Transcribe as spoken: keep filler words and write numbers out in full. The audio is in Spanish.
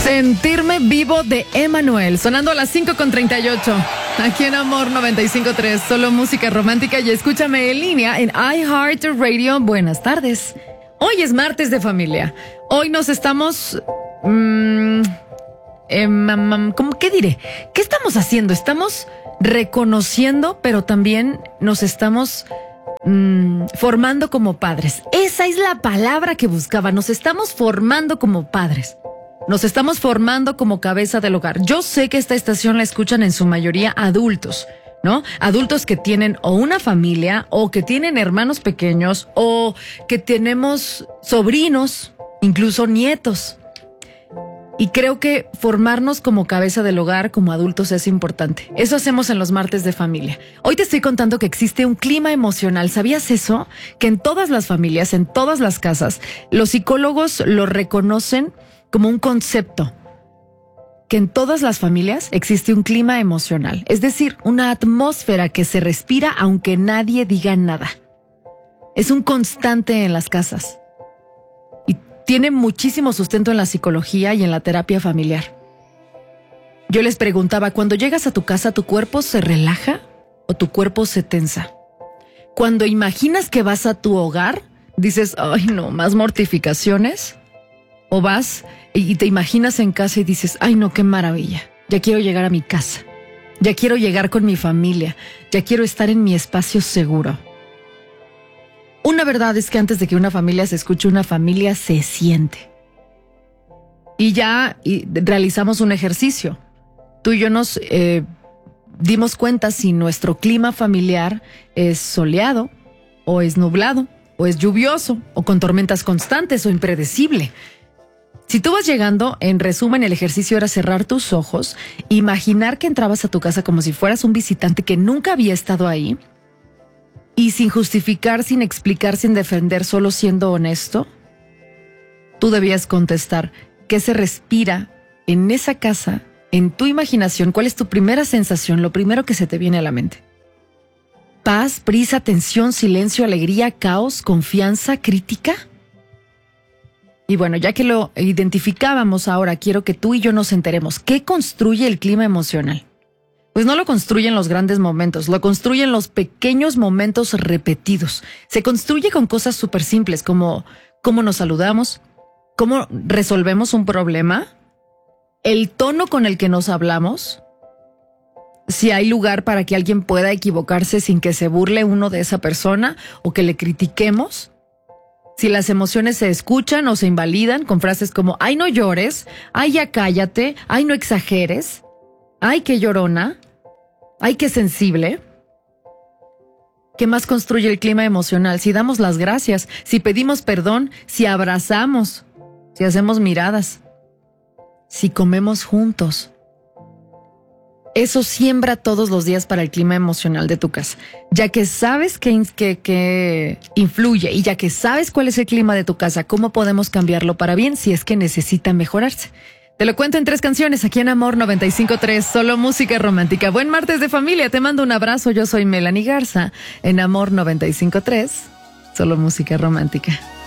Sentirme vivo de Emanuel, sonando a las cinco con treinta y ocho. Aquí en Amor noventa y cinco punto tres, solo música romántica, y escúchame en línea en iHeartRadio. Buenas tardes. Hoy es martes de familia. Hoy nos estamos... Mmm, eh, ¿cómo, ¿Qué diré? ¿Qué estamos haciendo? Estamos reconociendo, pero también nos estamos... Mm, formando como padres. Esa es la palabra que buscaba. Nos estamos formando como padres. Nos estamos formando como cabeza del hogar. Yo sé que esta estación la escuchan en su mayoría adultos, ¿no? Adultos que tienen o una familia, o que tienen hermanos pequeños, o que tenemos sobrinos, incluso nietos. Y creo que formarnos como cabeza del hogar, como adultos, es importante. Eso hacemos en los martes de familia. Hoy te estoy contando que existe un clima emocional. ¿Sabías eso? Que en todas las familias, en todas las casas, los psicólogos lo reconocen como un concepto. Que en todas las familias existe un clima emocional. Es decir, una atmósfera que se respira aunque nadie diga nada. Es un constante en las casas. Tiene muchísimo sustento en la psicología y en la terapia familiar. Yo les preguntaba, cuando llegas a tu casa, ¿tu cuerpo se relaja o tu cuerpo se tensa? Cuando imaginas que vas a tu hogar, dices, ay no, más mortificaciones. O vas y te imaginas en casa y dices, ay no, qué maravilla, ya quiero llegar a mi casa, ya quiero llegar con mi familia, ya quiero estar en mi espacio seguro. Una verdad es que antes de que una familia se escuche, una familia se siente. Y ya y realizamos un ejercicio. Tú y yo nos eh, dimos cuenta si nuestro clima familiar es soleado, o es nublado, o es lluvioso, o con tormentas constantes, o impredecible. Si tú vas llegando, en resumen, el ejercicio era cerrar tus ojos, imaginar que entrabas a tu casa como si fueras un visitante que nunca había estado ahí, y sin justificar, sin explicar, sin defender, solo siendo honesto, tú debías contestar qué se respira en esa casa, en tu imaginación. ¿Cuál es tu primera sensación, lo primero que se te viene a la mente? ¿Paz, prisa, tensión, silencio, alegría, caos, confianza, crítica? Y bueno, ya que lo identificábamos, ahora quiero que tú y yo nos enteremos. ¿Qué construye el clima emocional? Pues no lo construyen los grandes momentos, lo construyen los pequeños momentos repetidos. Se construye con cosas súper simples, como cómo nos saludamos, cómo resolvemos un problema, el tono con el que nos hablamos, si hay lugar para que alguien pueda equivocarse sin que se burle uno de esa persona o que le critiquemos, si las emociones se escuchan o se invalidan con frases como ay no llores, ay ya cállate, ay no exageres, ay qué llorona, ay qué sensible. ¿Qué más construye el clima emocional? Si damos las gracias, si pedimos perdón, si abrazamos, si hacemos miradas, si comemos juntos. Eso siembra todos los días para el clima emocional de tu casa. Ya que sabes que, que, que influye y ya que sabes cuál es el clima de tu casa, ¿cómo podemos cambiarlo para bien si es que necesita mejorarse? Te lo cuento en tres canciones aquí en Amor noventa y cinco punto tres, solo música romántica. Buen martes de familia, te mando un abrazo. Yo soy Melanie Garza en Amor noventa y cinco punto tres, solo música romántica.